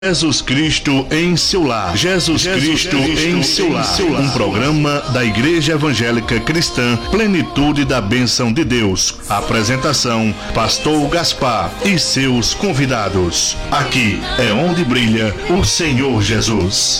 Jesus Cristo em seu lar. Jesus Cristo em seu lar. Um programa da Igreja Evangélica Cristã Plenitude da Bênção de Deus. Apresentação: Pastor Gaspar e seus convidados. Aqui é onde brilha o Senhor Jesus.